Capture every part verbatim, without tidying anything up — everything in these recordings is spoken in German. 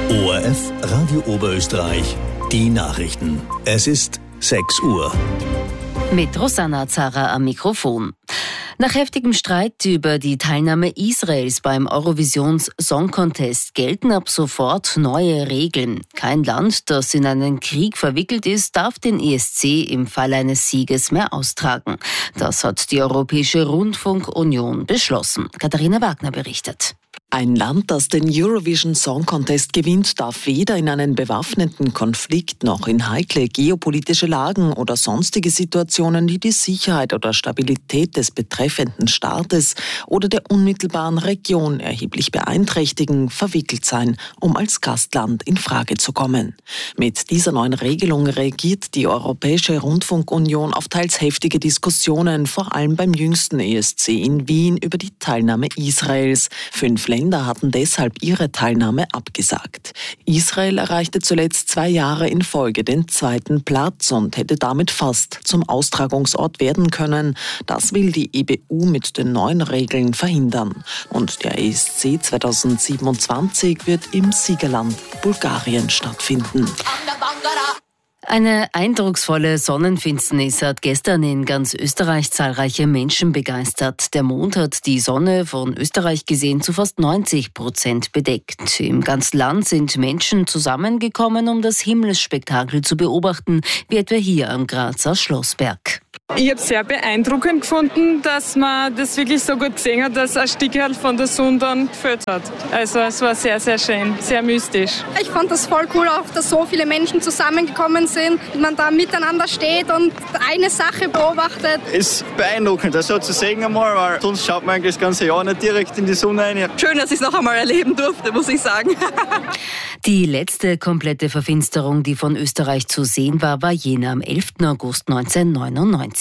O R F Radio Oberösterreich, die Nachrichten. Es ist sechs Uhr. Mit Rosanna Zara am Mikrofon. Nach heftigem Streit über die Teilnahme Israels beim Eurovisions Song Contest gelten ab sofort neue Regeln. Kein Land, das in einen Krieg verwickelt ist, darf den E S C im Fall eines Sieges mehr austragen. Das hat die Europäische Rundfunkunion beschlossen. Katharina Wagner berichtet. Ein Land, das den Eurovision Song Contest gewinnt, darf weder in einen bewaffneten Konflikt noch in heikle geopolitische Lagen oder sonstige Situationen, die die Sicherheit oder Stabilität des betreffenden Staates oder der unmittelbaren Region erheblich beeinträchtigen, verwickelt sein, um als Gastland in Frage zu kommen. Mit dieser neuen Regelung reagiert die Europäische Rundfunkunion auf teils heftige Diskussionen, vor allem beim jüngsten E S C in Wien über die Teilnahme Israels. Fünf Länder hatten deshalb ihre Teilnahme abgesagt. Israel erreichte zuletzt zwei Jahre in Folge den zweiten Platz und hätte damit fast zum Austragungsort werden können. Das will die E B U mit den neuen Regeln verhindern. Und der E S C zweitausendsiebenundzwanzig wird im Siegerland Bulgarien stattfinden. Eine eindrucksvolle Sonnenfinsternis hat gestern in ganz Österreich zahlreiche Menschen begeistert. Der Mond hat die Sonne von Österreich gesehen zu fast neunzig Prozent bedeckt. Im ganzen Land sind Menschen zusammengekommen, um das Himmelsspektakel zu beobachten, wie etwa hier am Grazer Schlossberg. Ich habe es sehr beeindruckend gefunden, dass man das wirklich so gut gesehen hat, dass ein Stückchen von der Sonne dann gefällt hat. Also es war sehr, sehr schön, sehr mystisch. Ich fand das voll cool, auch dass so viele Menschen zusammengekommen sind, man da miteinander steht und eine Sache beobachtet. Es ist beeindruckend, das so zu sehen einmal, weil sonst schaut man eigentlich das ganze Jahr nicht direkt in die Sonne rein. Schön, dass ich es noch einmal erleben durfte, muss ich sagen. Die letzte komplette Verfinsterung, die von Österreich zu sehen war, war jene am elften August neunzehnhundertneunundneunzig.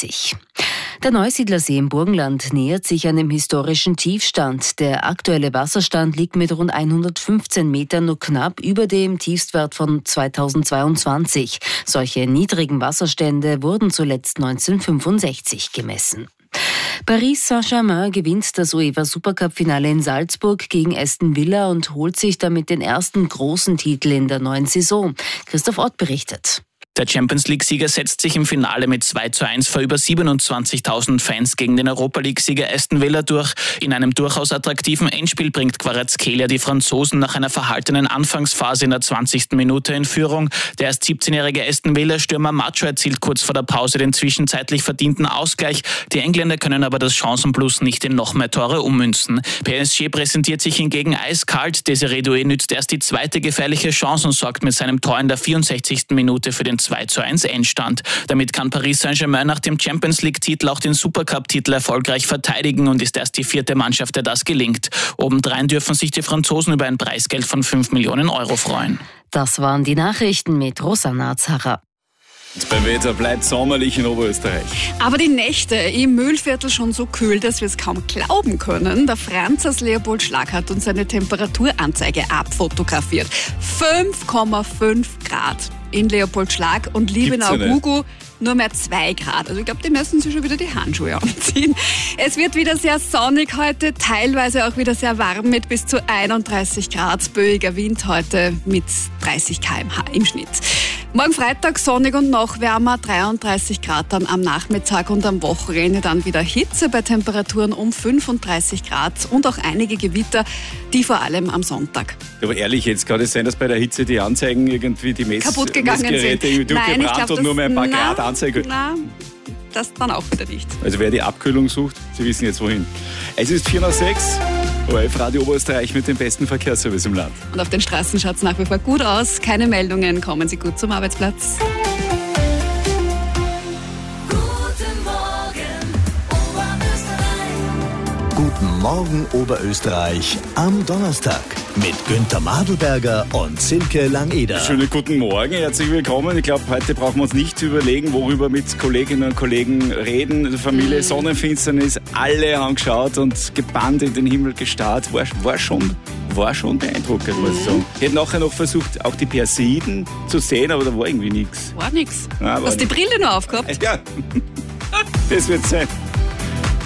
Der Neusiedlersee im Burgenland nähert sich einem historischen Tiefstand. Der aktuelle Wasserstand liegt mit rund hundertfünfzehn Metern nur knapp über dem Tiefstwert von zweitausendzweiundzwanzig. Solche niedrigen Wasserstände wurden zuletzt neunzehnhundertfünfundsechzig gemessen. Paris Saint-Germain gewinnt das UEFA-Supercup-Finale in Salzburg gegen Aston Villa und holt sich damit den ersten großen Titel in der neuen Saison. Christoph Ott berichtet. Der Champions-League-Sieger setzt sich im Finale mit zwei zu eins vor über siebenundzwanzigtausend Fans gegen den Europa-League-Sieger Aston Villa durch. In einem durchaus attraktiven Endspiel bringt Kvaratskhelia die Franzosen nach einer verhaltenen Anfangsphase in der zwanzigsten Minute in Führung. Der erst siebzehnjährige Aston Villa-Stürmer Macho erzielt kurz vor der Pause den zwischenzeitlich verdienten Ausgleich. Die Engländer können aber das Chancenplus nicht in noch mehr Tore ummünzen. P S G präsentiert sich hingegen eiskalt. Desiree Doué nützt erst die zweite gefährliche Chance und sorgt mit seinem Tor in der vierundsechzigsten Minute für den zwei zu eins Endstand. Damit kann Paris Saint-Germain nach dem Champions-League-Titel auch den Supercup-Titel erfolgreich verteidigen und ist erst die vierte Mannschaft, der das gelingt. Obendrein dürfen sich die Franzosen über ein Preisgeld von fünf Millionen Euro freuen. Das waren die Nachrichten mit Rosanna Zara. Beim Wetter bleibt sommerlich in Oberösterreich. Aber die Nächte im Mühlviertel schon so kühl, dass wir es kaum glauben können. Der Franz aus Leopold Schlag hat uns eine Temperaturanzeige abfotografiert. fünf Komma fünf Grad in Leopold Schlag und Liebenau-Gugu nur mehr zwei Grad. Also ich glaube, die müssen sich schon wieder die Handschuhe anziehen. Es wird wieder sehr sonnig heute, teilweise auch wieder sehr warm mit bis zu einunddreißig Grad. Böiger Wind heute mit dreißig Kilometer pro Stunde im Schnitt. Morgen Freitag sonnig und noch wärmer, dreiunddreißig Grad dann am Nachmittag und am Wochenende dann wieder Hitze bei Temperaturen um fünfunddreißig Grad und auch einige Gewitter, die vor allem am Sonntag. Aber ehrlich, jetzt kann es sein, dass bei der Hitze die Anzeigen irgendwie die Mess- kaputt gegangen Messgeräte sind. durchgebrannt Nein, ich glaub, und nur mehr ein paar na, Grad anzeigen. Nein, das dann auch wieder nicht. Also wer die Abkühlung sucht, Sie wissen jetzt wohin. Es ist vier nach sechs. O R F Radio Oberösterreich mit dem besten Verkehrsservice im Land. Und auf den Straßen schaut es nach wie vor gut aus. Keine Meldungen, kommen Sie gut zum Arbeitsplatz. Guten Morgen, Oberösterreich. Guten Morgen, Oberösterreich am Donnerstag mit Günther Madelberger und Silke Langeder. Schönen guten Morgen, herzlich willkommen. Ich glaube, heute brauchen wir uns nicht zu überlegen, worüber mit Kolleginnen und Kollegen reden. Die Familie Sonnenfinsternis, alle haben geschaut und gebannt in den Himmel gestarrt. War, war, schon, war schon beeindruckend, muss ich sagen. Ich hätte nachher noch versucht, auch die Persiden zu sehen, aber da war irgendwie nichts. War nichts. Hast du die Brille noch aufgehabt? Ja, das wird sein.